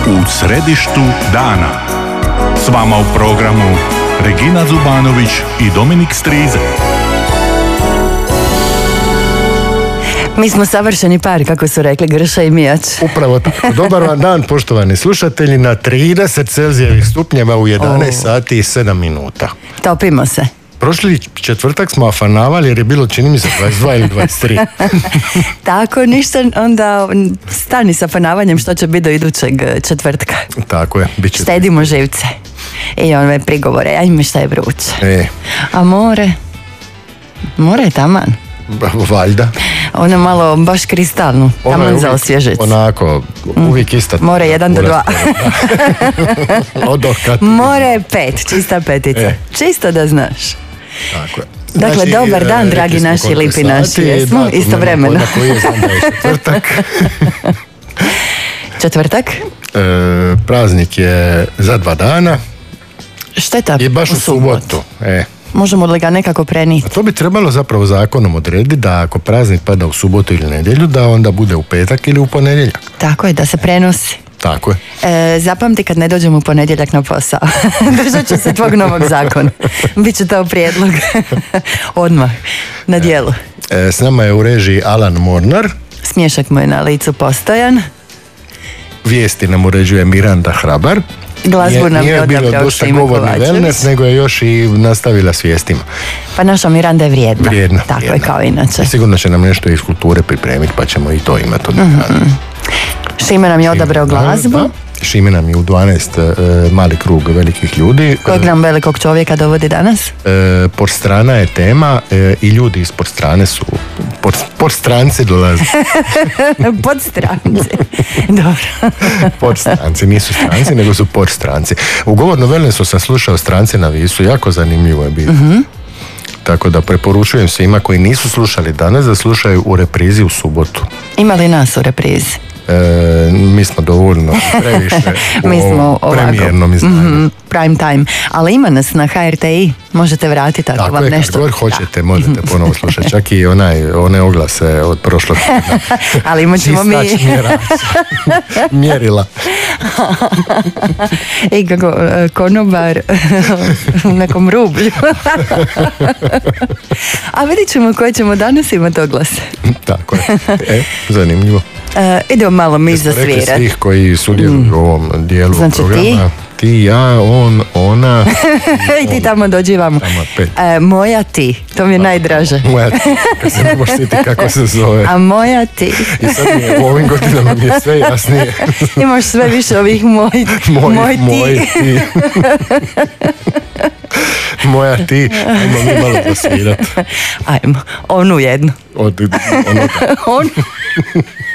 U središtu dana. S vama u programu Regina Zubanović i Dominik Strize. Mi smo savršeni par, kako su rekli Grša i Mijač. Upravo tako. Dobar vam dan, poštovani slušatelji, na 30 Celzijevih stupnjeva u 11 sati i 7 minuta. Topimo se. Prošli četvrtak smo afanavali jer je bilo, čini mi se, 22 ili 23. Tako, ništa, onda stani sa afanavanjem što će biti do idućeg četvrtka. Tako je, bit će. Štedimo živce. I ove prigovore, ajme šta je vruće. A more? More je taman. Valjda. Ono malo baš kristalno, taman za osvježiti. Onako, uvijek ista. More 1 do 2. More 5, čista petica. Čisto da znaš. Tako je. Dakle, Znači, dobar dan, dragi naši lipi naši. Jesmo istovremeno. Koji je znam da je četvrtak. Četvrtak? Praznik je za 2 dana. Šteta je baš u subotu. Možemo li ga nekako prenijeti? To bi trebalo zapravo zakonom odrediti da ako praznik pada u subotu ili nedjelju, da onda bude u petak ili u ponedjeljak. Tako je, da se prenosi. Tako je. Zapamti kad ne dođem u ponedjeljak na posao. Držat ću se tvog novog zakona. Biće to prijedlog. Odmah. Na dijelu. S nama je u režiji Alan Mornar. Smiješak mu je na licu postojan. Vijesti nam uređuje Miranda Hrabar. Glazbu nam je odabrao bilo dosta Šime govorni Kovačević. wellness, nego je još i nastavila s vijestima. Pa naša Miranda je vrijedna. Tako vrijedna. je kao inače. Sigurno će nam nešto iz kulture pripremiti, pa ćemo i to imati. Šime nam je odabrao glazbu. Da. Šime nam je u 12 mali krug velikih ljudi. Kojeg nam velikog čovjeka dovodi danas? Porstrana je tema i ljudi iz Porstrane su Porstranci dolaze. Podstranci. Dobro. Podstranci, nisu stranci, nego su Porstranci. U govorno wellnessu sam slušao Strance na Visu, jako zanimljivo je bilo. Tako da preporučujem svima koji nisu slušali danas da slušaju u reprizi u subotu. Ima li nas u reprizi? Mi smo dovoljno previše mi smo premijernom izdanju. Prime time. Ali ima nas na HRTI, možete vratiti ako vam nešto. Tako je, kad god hoćete, možete ponovo slušati. Čak i one oglase od prošlog. Ali imat ćemo mi... Mjerila. I kako konobar u nekom rublju. A vidit ćemo koje ćemo danas imati oglase. Tako je. Zanimljivo. Idemo malo mi zasvirati. Rekli svih koji sudjeluju u ovom dijelu znači programa. Ti, ja, on, ona. I ti tamo dođi vamo. Moja ti, to mi je najdraže. Moja ti, kad se ne možeš sjetiti kako se zove. A moja ti. I sad u ovim godinama mi je sve jasnije. Imaš sve više ovih moj ti. Moja ti, ajmo mi malo zasvirati. Ajmo, onu jednu. Od onoga. On.